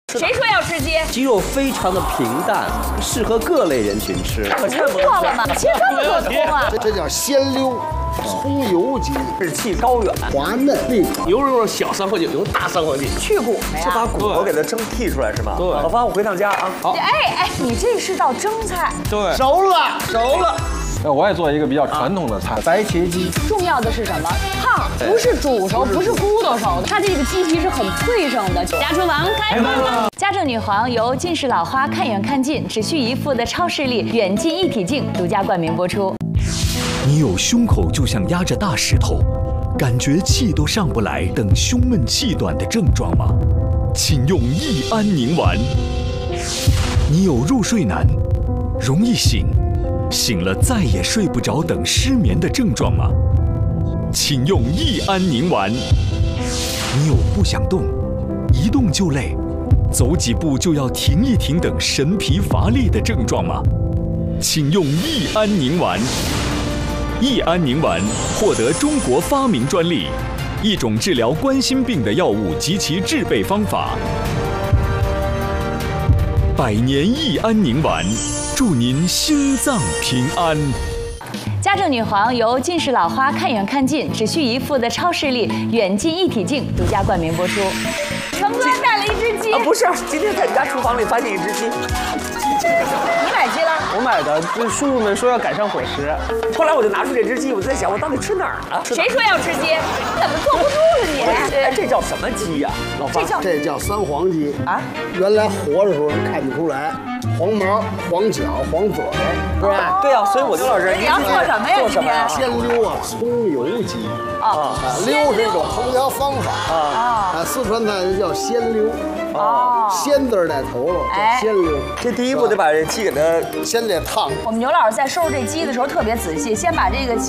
谁说要吃鸡？ 鸡肉非常的平淡，适合各类人群吃。 不错了吗？切这么多葱啊！ 这叫鲜溜，葱油鸡， 志气高远， 滑嫩利口。 有用小三黄鸡，用大三黄鸡， 去骨的就把呀。 骨头给它蒸剔出来是吗？对。老方，我回趟家啊。好。 哎，你这是道蒸菜， 对， 熟了， 熟了。 我也做一个比较传统的菜， 白切鸡。 重要的是什么？烫，不是煮熟，不是咕嘟熟的，它这个鸡皮是很脆生的。家厨房开饭了。家政女皇由近视老花看远看近只需一副的超视力远近一体镜独家冠名播出。 你有胸口就像压着大石头，感觉气都上不来等胸闷气短的症状吗？请用益安宁丸。你有入睡难，容易醒，醒了再也睡不着等失眠的症状吗？请用益安宁丸。你有不想动，一动就累，走几步就要停一停等神疲乏力的症状吗？请用益安宁丸。益安宁丸获得中国发明专利，一种治疗冠心病的药物及其制备方法。百年益安宁丸，祝您心脏平安。 家政女皇由近视老花看远看近只需一副的超视力远近一体镜独家冠名播出。成哥带了一只鸡， 不是，今天在你家厨房里发现一只鸡。 你买鸡了？ 我买的，就是叔叔们说要改善伙食，后来我就拿出这只鸡，我在想我到底吃哪儿呢？ 谁说要吃鸡？你怎么坐不住了你？ 哎，这叫什么鸡呀？老方， 这叫三黄鸡啊。原来活的时候看不出来，黄毛、黄脚、黄嘴，是吧？ 对呀，所以我就老是你要做什么呀？ 做什么呀？ 鲜溜啊，葱油鸡啊， 溜是一种烹调方法啊。四川菜就叫鲜溜。 哦， 鲜字带头了，叫鲜溜。 这第一步得把这鸡给它先得烫。 我们牛老师在收拾这鸡的时候特别仔细，先把这个